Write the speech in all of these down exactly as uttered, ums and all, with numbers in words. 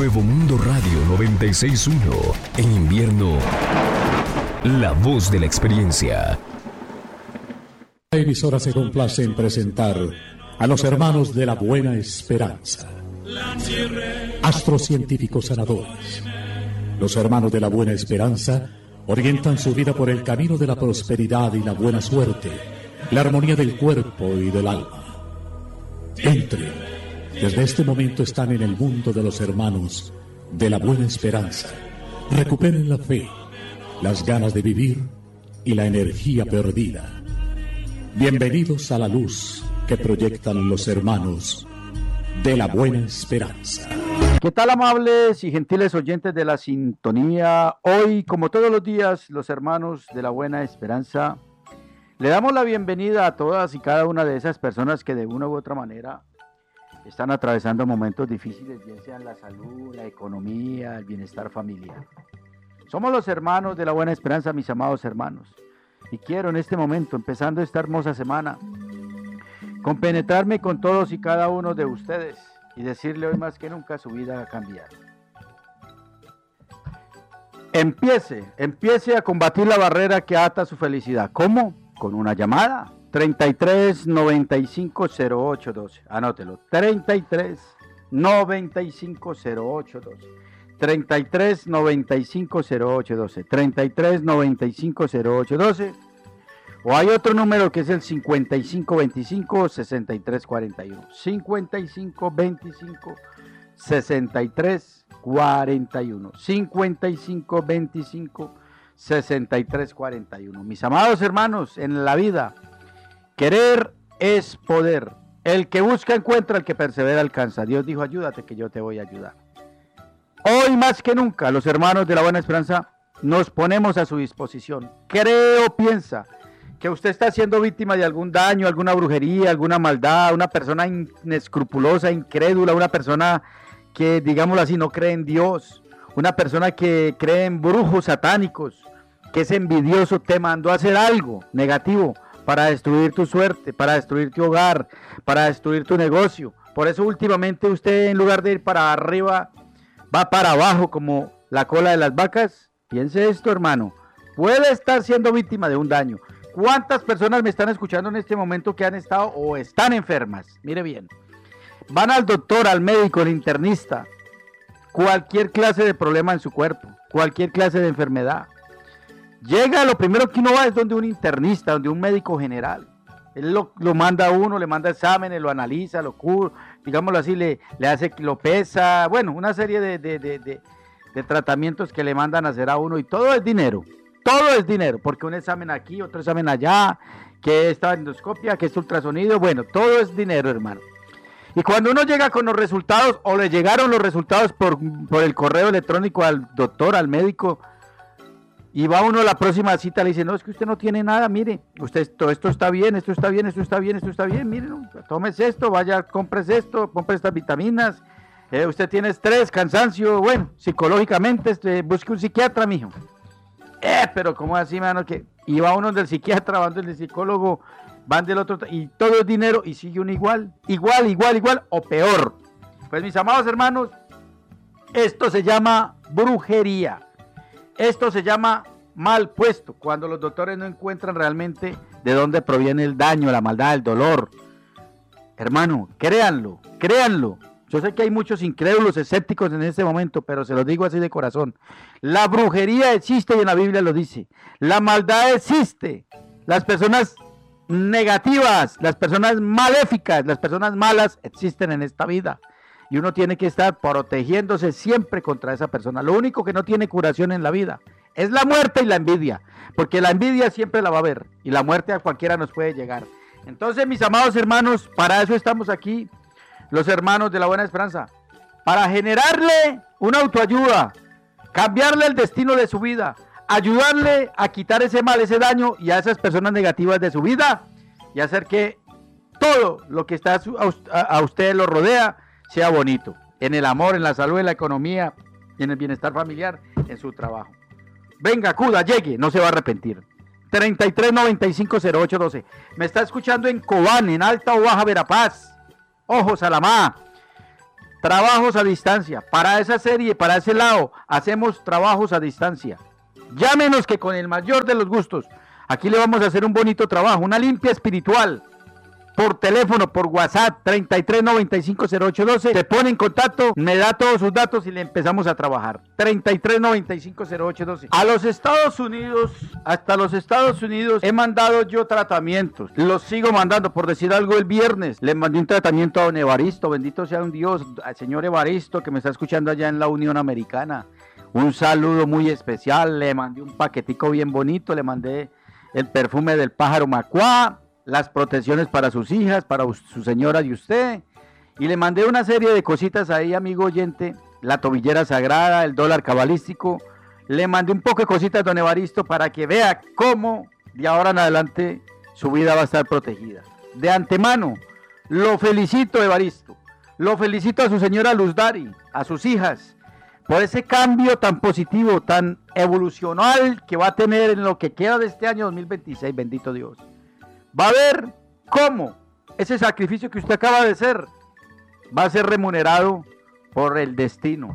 Nuevo Mundo Radio noventa y seis punto uno. En invierno, la voz de la experiencia. La emisora se complace en presentar a los hermanos de la Buena Esperanza, astrocientíficos sanadores. Los hermanos de la Buena Esperanza orientan su vida por el camino de la prosperidad y la buena suerte, la armonía del cuerpo y del alma. Entren, desde este momento están en el mundo de los hermanos de la Buena Esperanza. Recuperen la fe, las ganas de vivir y la energía perdida. Bienvenidos a la luz que proyectan los hermanos de la Buena Esperanza. ¿Qué tal, amables y gentiles oyentes de la sintonía? Hoy, como todos los días, los hermanos de la Buena Esperanza, le damos la bienvenida a todas y cada una de esas personas que de una u otra manera están atravesando momentos difíciles, bien sean la salud, la economía, el bienestar familiar. Somos los hermanos de la Buena Esperanza, mis amados hermanos. Y quiero en este momento, empezando esta hermosa semana, compenetrarme con todos y cada uno de ustedes y decirle hoy más que nunca su vida ha cambiado. Empiece, empiece a combatir la barrera que ata su felicidad. ¿Cómo? Con una llamada. treinta y tres, noventa y cinco, cero ocho, doce. Anótelo. treinta y tres, noventa y cinco, cero ocho, doce. treinta y tres, noventa y cinco, cero ocho, doce. treinta y tres, noventa y cinco, cero ocho, doce. O hay otro número que es el cincuenta y cinco, veinticinco, sesenta y tres, cuarenta y uno. cincuenta y cinco, veinticinco, sesenta y tres, cuarenta y uno. cincuenta y cinco, veinticinco, sesenta y tres, cuarenta y uno. Mis amados hermanos, en la vida, querer es poder. El que busca encuentra, el que persevera alcanza. Dios dijo, ayúdate que yo te voy a ayudar. Hoy más que nunca, los hermanos de la Buena Esperanza nos ponemos a su disposición. Creo, piensa que usted está siendo víctima de algún daño, alguna brujería, alguna maldad, una persona inescrupulosa, incrédula, una persona que, digámoslo así, no cree en Dios, una persona que cree en brujos satánicos, que es envidioso, te mandó a hacer algo negativo para destruir tu suerte, para destruir tu hogar, para destruir tu negocio. Por eso últimamente usted, en lugar de ir para arriba, va para abajo como la cola de las vacas. Piense esto, hermano, puede estar siendo víctima de un daño. ¿Cuántas personas me están escuchando en este momento que han estado o están enfermas? Mire bien, van al doctor, al médico, al internista, cualquier clase de problema en su cuerpo, cualquier clase de enfermedad. Llega, lo primero que uno va es donde un internista, donde un médico general. Él lo, lo manda a uno, le manda exámenes, lo analiza, lo cura, digámoslo así, le, le hace, lo pesa, bueno, una serie de, de, de, de, de tratamientos que le mandan a hacer a uno y todo es dinero. Todo es dinero, porque un examen aquí, otro examen allá, que esta endoscopia, que es ultrasonido, bueno, todo es dinero, hermano. Y cuando uno llega con los resultados, o le llegaron los resultados por, por el correo electrónico al doctor, al médico, y va uno a la próxima cita, le dice, no, es que usted no tiene nada, mire, usted, esto, esto está bien, esto está bien, esto está bien, esto está bien, mire, no, tómese esto, vaya, cómprese esto, compre estas vitaminas, eh, usted tiene estrés, cansancio, bueno, psicológicamente, este, busque un psiquiatra, mijo. Eh, pero ¿cómo así, mano? Que iba uno del psiquiatra, van del psicólogo, van del otro, y todo es dinero, y sigue uno igual, igual, igual, igual, o peor. Pues mis amados hermanos, esto se llama brujería, esto se llama mal puesto, cuando los doctores no encuentran realmente de dónde proviene el daño, la maldad, el dolor. Hermano, créanlo, créanlo. Yo sé que hay muchos incrédulos, escépticos en este momento, pero se los digo así de corazón. La brujería existe y en la Biblia lo dice. La maldad existe. Las personas negativas, las personas maléficas, las personas malas existen en esta vida. Y uno tiene que estar protegiéndose siempre contra esa persona. Lo único que no tiene curación en la vida es la muerte y la envidia. Porque la envidia siempre la va a haber. Y la muerte a cualquiera nos puede llegar. Entonces, mis amados hermanos, para eso estamos aquí. Los hermanos de la Buena Esperanza, para generarle una autoayuda, cambiarle el destino de su vida, ayudarle a quitar ese mal, ese daño y a esas personas negativas de su vida y hacer que todo lo que está a, a usted lo rodea sea bonito, en el amor, en la salud, en la economía y en el bienestar familiar, en su trabajo. Venga, acuda, llegue, no se va a arrepentir. treinta y tres, noventa y cinco, cero ocho, doce. Me está escuchando en Cobán, en Alta o Baja Verapaz. Ojo, Salamá, trabajos a distancia. Para esa serie, para ese lado, hacemos trabajos a distancia. Llámenos que con el mayor de los gustos. Aquí le vamos a hacer un bonito trabajo, una limpia espiritual. Por teléfono, por WhatsApp, treinta y tres noventa y cinco cero ocho doce. Se pone en contacto, me da todos sus datos y le empezamos a trabajar. treinta y tres noventa y cinco cero ocho doce. A los Estados Unidos, hasta los Estados Unidos, he mandado yo tratamientos. Los sigo mandando, por decir algo, el viernes. Le mandé un tratamiento a don Evaristo, bendito sea un Dios, al señor Evaristo que me está escuchando allá en la Unión Americana. Un saludo muy especial, le mandé un paquetico bien bonito, le mandé el perfume del pájaro macuá, las protecciones para sus hijas, para su señora y usted, y le mandé una serie de cositas ahí, amigo oyente, la tobillera sagrada, el dólar cabalístico, le mandé un poco de cositas, don Evaristo, para que vea cómo de ahora en adelante su vida va a estar protegida. De antemano, lo felicito, Evaristo, lo felicito a su señora Luzdari, a sus hijas, por ese cambio tan positivo, tan evolucional que va a tener en lo que queda de este año dos mil veintiséis, bendito Dios. Va a ver cómo ese sacrificio que usted acaba de hacer va a ser remunerado por el destino,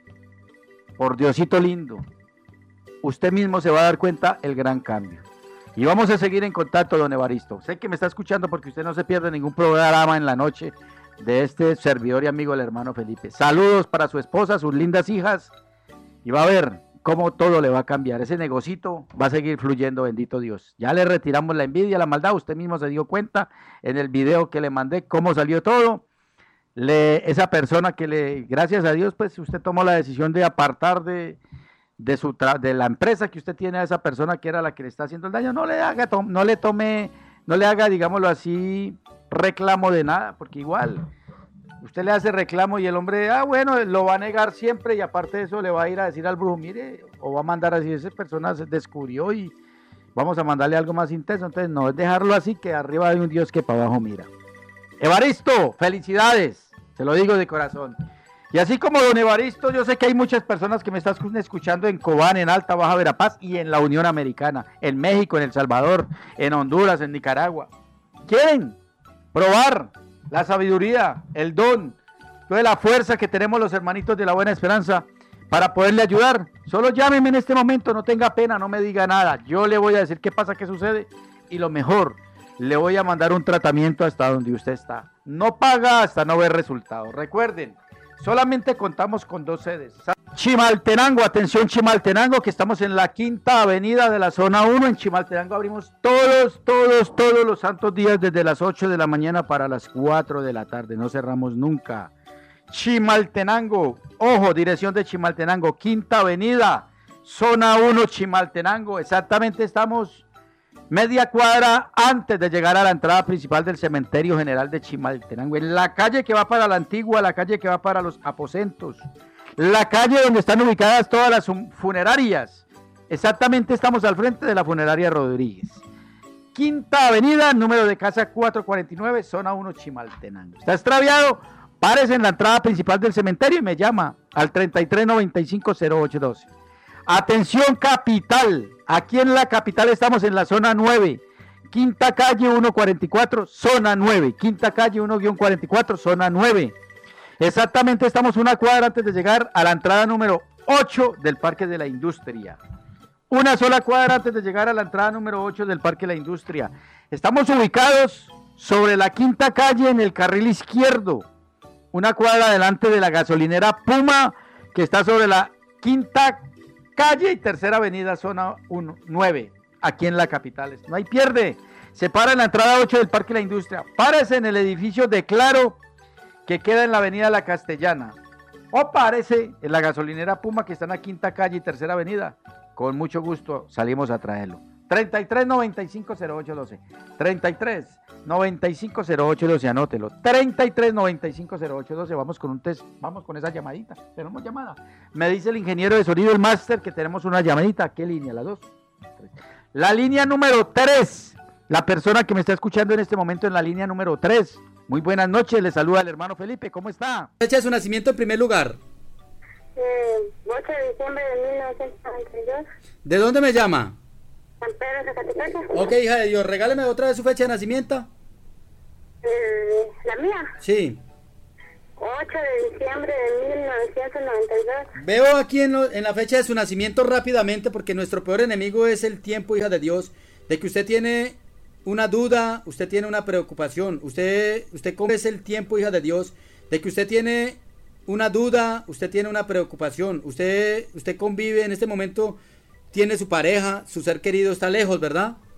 por Diosito lindo. Usted mismo se va a dar cuenta el gran cambio. Y vamos a seguir en contacto, don Evaristo. Sé que me está escuchando porque usted no se pierde ningún programa en la noche de este servidor y amigo, el hermano Felipe. Saludos para su esposa, sus lindas hijas, y va a ver cómo todo le va a cambiar. Ese negocito va a seguir fluyendo, bendito Dios. Ya le retiramos la envidia, la maldad. Usted mismo se dio cuenta en el video que le mandé cómo salió todo. Le, esa persona que le, gracias a Dios, pues usted tomó la decisión de apartar de, de, su tra de la empresa que usted tiene a esa persona que era la que le está haciendo el daño. No le haga, no le tome, no le haga, digámoslo así, reclamo de nada, porque igual usted le hace reclamo y el hombre, ah, bueno, lo va a negar siempre y aparte de eso le va a ir a decir al brujo, mire, o va a mandar así, esa persona se descubrió y vamos a mandarle algo más intenso. Entonces no, es dejarlo así, que arriba hay un Dios que para abajo mira. Evaristo, felicidades, se lo digo de corazón. Y así como don Evaristo, yo sé que hay muchas personas que me están escuchando en Cobán, en Alta, Baja Verapaz y en la Unión Americana, en México, en El Salvador, en Honduras, en Nicaragua. ¿Quieren probar la sabiduría, el don, toda la fuerza que tenemos los hermanitos de la Buena Esperanza para poderle ayudar? Solo llámeme en este momento, no tenga pena, no me diga nada. Yo le voy a decir qué pasa, qué sucede y lo mejor, le voy a mandar un tratamiento hasta donde usted está. No paga hasta no ver resultados. Recuerden, solamente contamos con dos sedes. Chimaltenango, atención Chimaltenango, que estamos en la quinta avenida de la zona uno. En Chimaltenango abrimos todos, todos, todos los santos días desde las ocho de la mañana para las cuatro de la tarde. No cerramos nunca. Chimaltenango, ojo, dirección de Chimaltenango, quinta avenida, zona uno, Chimaltenango. Exactamente estamos media cuadra antes de llegar a la entrada principal del Cementerio General de Chimaltenango. En la calle que va para la Antigua, la calle que va para los aposentos, la calle donde están ubicadas todas las funerarias. Exactamente estamos al frente de la funeraria Rodríguez. Quinta avenida, número de casa cuatrocientos cuarenta y nueve, zona uno, Chimaltenango. ¿Está extraviado? Párese en la entrada principal del cementerio y me llama al treinta y tres noventa y cinco cero ocho doce. Atención capital, aquí en la capital estamos en la zona nueve, quinta calle ciento cuarenta y cuatro, zona nueve, quinta calle uno cuarenta y cuatro, zona nueve. Exactamente estamos una cuadra antes de llegar a la entrada número ocho del Parque de la Industria. Una sola cuadra antes de llegar a la entrada número ocho del Parque de la Industria. Estamos ubicados sobre la quinta calle en el carril izquierdo. Una cuadra delante de la gasolinera Puma, que está sobre la quinta calle y tercera avenida, zona uno, nueve, aquí en la capital. No hay pierde. Se para en la entrada ocho del Parque de la Industria. Párese en el edificio de Claro, que queda en la avenida La Castellana. O párese en la gasolinera Puma, que está en la quinta calle y tercera avenida. Con mucho gusto salimos a traerlo. treinta y tres noventa y cinco cero ocho doce. treinta y tres noventa y cinco cero ocho doce, anótelo. treinta y tres noventa y cinco cero ocho doce. Vamos con un test, vamos con esa llamadita. Tenemos llamada. Me dice el ingeniero de sonido, el máster, que tenemos una llamadita. ¿Qué línea? ¿La dos? La línea número tres. La persona que me está escuchando en este momento en la línea número tres. Muy buenas noches, le saluda el hermano Felipe. ¿Cómo está? Fecha de su nacimiento en primer lugar. Eh, ocho de diciembre de mil novecientos noventa y dos. ¿De dónde me llama? San Pedro, Zacatecas. Ok, hija de Dios, regáleme otra vez su fecha de nacimiento. Eh, ¿La mía? Sí. ocho de diciembre de mil novecientos noventa y dos. Veo aquí en, lo- en la fecha de su nacimiento rápidamente, porque nuestro peor enemigo es el tiempo, hija de Dios, de que usted tiene una duda, usted tiene una preocupación. Usted, usted cómo es el tiempo, hija de Dios, de que usted tiene una duda, usted tiene una preocupación. Usted, usted convive en este momento, tiene su pareja, su ser querido está lejos, ¿verdad?